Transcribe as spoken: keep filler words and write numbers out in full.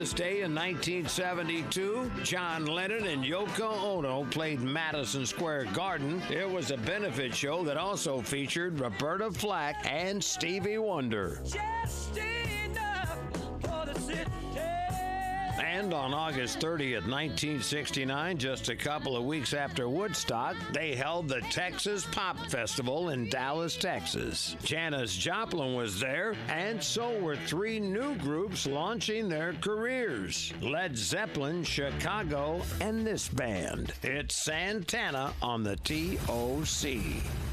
This day in nineteen seventy-two, John Lennon and Yoko Ono played Madison Square Garden. It was a benefit show that also featured Roberta Flack and Stevie Wonder. Just enough for the city. And on August thirtieth, nineteen sixty-nine, just a couple of weeks after Woodstock, they held the Texas Pop Festival in Dallas, Texas. Janis Joplin was there, and so were three new groups launching their careers: Led Zeppelin, Chicago, and this band. It's Santana on the T O C.